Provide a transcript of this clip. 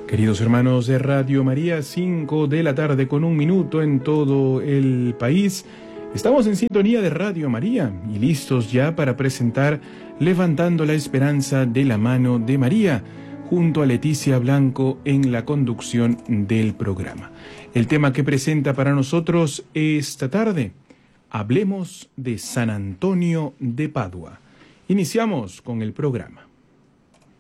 Queridos hermanos de Radio María, 5 de la tarde con 1 minuto en todo el país. Estamos en sintonía de Radio María y listos ya para presentar Levantando la Esperanza de la mano de María, junto a Leticia Blanco en la conducción del programa. El tema que presenta para nosotros esta tarde, hablemos de San Antonio de Padua. Iniciamos con el programa.